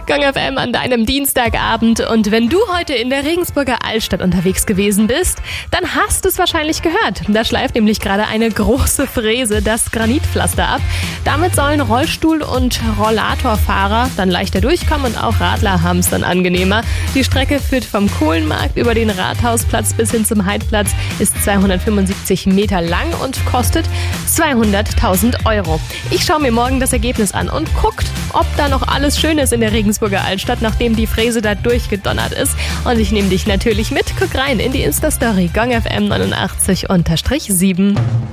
Gong FM an deinem Dienstagabend. Und wenn du heute in der Regensburger Altstadt unterwegs gewesen bist, dann hast du es wahrscheinlich gehört. Da schleift nämlich gerade eine große Fräse das Granitpflaster ab. Damit sollen Rollstuhl- und Rollatorfahrer dann leichter durchkommen und auch Radler haben es dann angenehmer. Die Strecke führt vom Kohlenmarkt über den Rathausplatz bis hin zum Heidplatz, ist 275 Meter lang und kostet 200.000 Euro. Ich schaue mir morgen das Ergebnis an und guckt, ob da noch alles schön ist in der Regensburger Altstadt, nachdem die Fräse da durchgedonnert ist. Und ich nehme dich natürlich mit. Guck rein in die Insta-Story Gong FM 89_7.